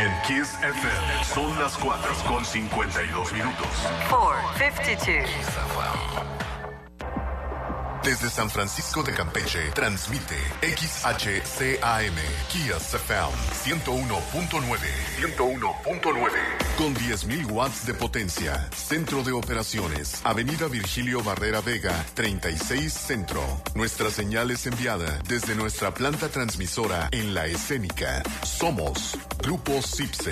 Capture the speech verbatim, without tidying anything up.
En Kiss F M son las cuatro con cincuenta y dos minutos. cuatro cincuenta y dos. Desde San Francisco de Campeche, transmite X H C A M, Kiss F M, ciento uno punto nueve. ciento uno punto nueve. Con diez mil watts de potencia. Centro de operaciones. Avenida Virgilio Barrera Vega, treinta y seis Centro. Nuestra señal es enviada desde nuestra planta transmisora en La Escénica. Somos Grupo Cipse.